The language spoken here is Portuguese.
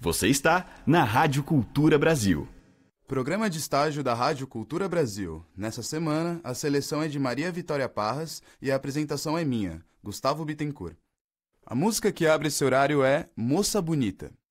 Você está na Rádio Cultura Brasil. Programa de estágio da Rádio Cultura Brasil. Nessa semana, a seleção é de Maria Vitória Parras e a apresentação é minha, Gustavo Bittencourt. A música que abre esse horário é Moça Bonita.